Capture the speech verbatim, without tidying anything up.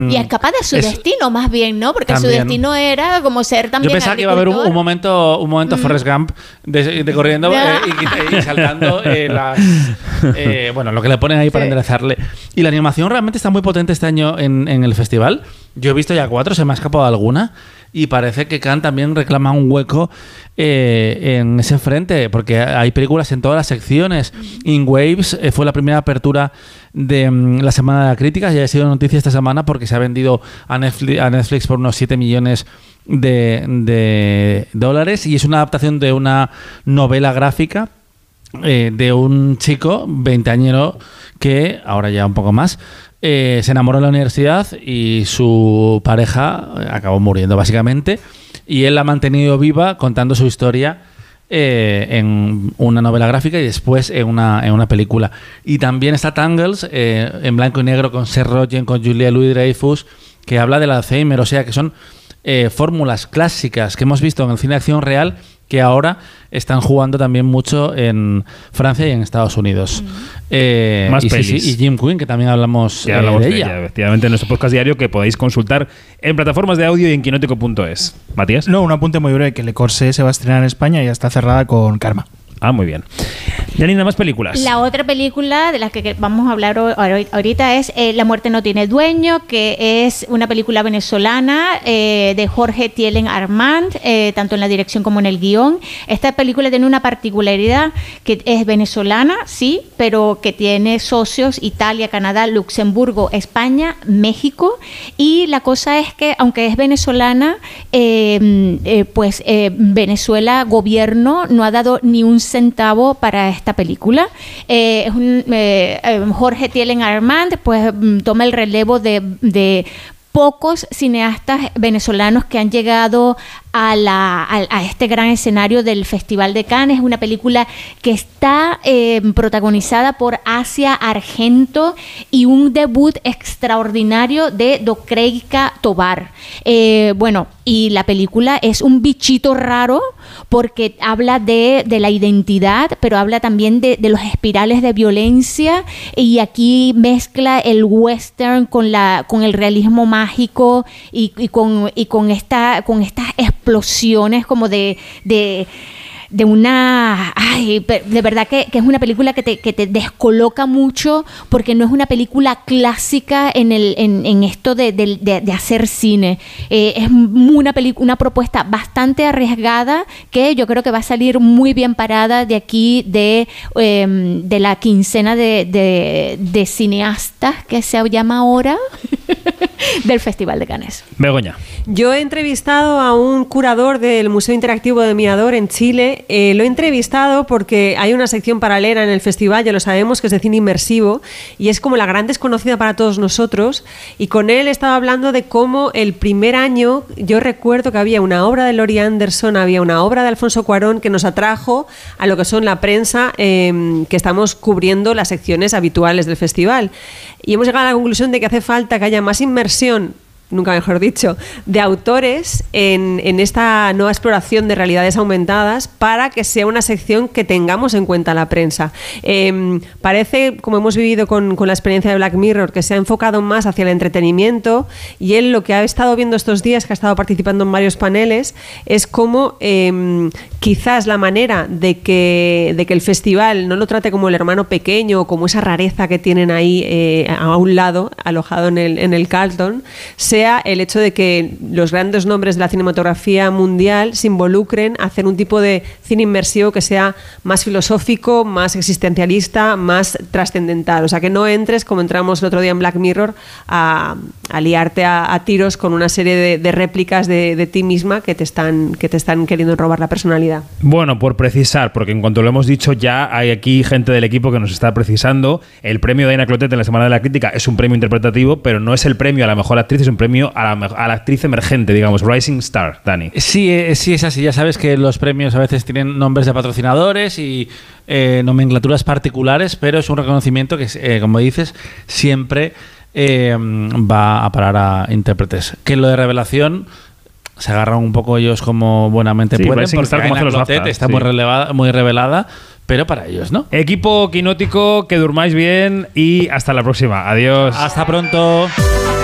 Y escapar de su es, destino, más bien, ¿no? Porque también. su destino era como ser también. Yo pensaba que iba a haber un, un momento, un momento mm. Forrest Gump de, de corriendo eh, y, y saltando eh, las, eh, bueno, lo que le ponen ahí sí. para enderezarle. Y la animación realmente está muy potente este año en, en el festival. Yo he visto ya cuatro, se me ha escapado alguna. Y parece que Cannes también reclama un hueco eh, en ese frente, porque hay películas en todas las secciones. In Waves eh, fue la primera apertura de um, la Semana de la Crítica, ya ha sido noticia esta semana porque se ha vendido a Netflix, a Netflix por unos siete millones de, de dólares, y es una adaptación de una novela gráfica eh, de un chico veinteañero que, ahora ya un poco más, Eh, se enamoró en la universidad y su pareja acabó muriendo básicamente, y él la ha mantenido viva contando su historia eh, en una novela gráfica y después en una, en una película. Y también está Tangles eh, en blanco y negro con Seth Rogen, con Julia Louis-Dreyfus, que habla del Alzheimer, o sea que son eh, fórmulas clásicas que hemos visto en el cine de acción real que ahora están jugando también mucho en Francia y en Estados Unidos. Mm. Eh, Más y, pelis. Sí, sí, y Jim Quinn, que también hablamos, que eh, hablamos de, de ella. ella. Efectivamente, en nuestro podcast diario que podéis consultar en plataformas de audio y en quinótico punto es. ¿Matías? No, un apunte muy breve, que Le Corset se va a estrenar en España y ya está cerrada con Karma. Ah, muy bien. Janina, más películas. La otra película de la que vamos a hablar ahorita es eh, La muerte no tiene dueño, que es una película venezolana eh, de Jorge Thielen Armand, eh, tanto en la dirección como en el guión. Esta película tiene una particularidad, que es venezolana, sí, pero que tiene socios Italia, Canadá, Luxemburgo, España, México. Y la cosa es que, aunque es venezolana, eh, eh, pues eh, Venezuela, gobierno, no ha dado ni un centavo para esta película. Eh, es un, eh, Jorge Thielen Armand pues toma el relevo de, de pocos cineastas venezolanos que han llegado a, la, a, a este gran escenario del Festival de Cannes. Es una película que está eh, protagonizada por Asia Argento y un debut extraordinario de Dokreika Tovar. Eh, bueno, y la película es un bichito raro porque habla de, de la identidad, pero habla también de, de los espirales de violencia, y aquí mezcla el western con, la, con el realismo mágico y, y, con, y con, esta, con estas explosiones como de... de de una... Ay, de verdad que, que es una película que te, que te descoloca mucho, porque no es una película clásica en, el, en, en esto de, de, de, de hacer cine. Eh, es una, pelic- una propuesta bastante arriesgada que yo creo que va a salir muy bien parada de aquí, de, eh, de la quincena de, de, de cineastas que se llama ahora del Festival de Cannes. Begoña. Yo he entrevistado a un curador del Museo Interactivo de Mirador en Chile. Eh, lo he entrevistado porque hay una sección paralela en el festival, ya lo sabemos, que es de cine inmersivo, y es como la gran desconocida para todos nosotros. Y con él estaba hablando de cómo el primer año, yo recuerdo que había una obra de Laurie Anderson, había una obra de Alfonso Cuarón que nos atrajo a lo que son la prensa eh, que estamos cubriendo las secciones habituales del festival. Y hemos llegado a la conclusión de que hace falta que haya más inmersión, nunca mejor dicho, de autores en, en esta nueva exploración de realidades aumentadas, para que sea una sección que tengamos en cuenta la prensa. Eh, parece, como hemos vivido con, con la experiencia de Black Mirror, que se ha enfocado más hacia el entretenimiento, y él lo que ha estado viendo estos días, que ha estado participando en varios paneles, es cómo eh, quizás la manera de que, de que el festival no lo trate como el hermano pequeño o como esa rareza que tienen ahí eh, a un lado, alojado en el, en el Carlton, sea el hecho de que los grandes nombres de la cinematografía mundial se involucren a hacer un tipo de cine inmersivo que sea más filosófico, más existencialista, más trascendental. O sea, que no entres, como entramos el otro día en Black Mirror, a, a liarte a, a tiros con una serie de, de réplicas de, de ti misma que te están, que te están queriendo robar la personalidad. Bueno, por precisar, porque en cuanto lo hemos dicho, ya hay aquí gente del equipo que nos está precisando. El premio de Aina Clotet en la Semana de la Crítica es un premio interpretativo, pero no es el premio a la mejor actriz, es un premio a la, a la actriz emergente, digamos, Rising Star, Dani. Sí, eh, sí, es así. Ya sabes que los premios a veces tienen nombres de patrocinadores y eh, nomenclaturas particulares, pero es un reconocimiento que, eh, como dices, siempre eh, va a parar a intérpretes. Que lo de revelación se agarran un poco ellos como buenamente sí, pueden, porque Aina Clotet está sí. muy, relevada, muy revelada, pero para ellos, ¿no? Equipo quinótico, que durmáis bien y hasta la próxima. Adiós. Hasta pronto.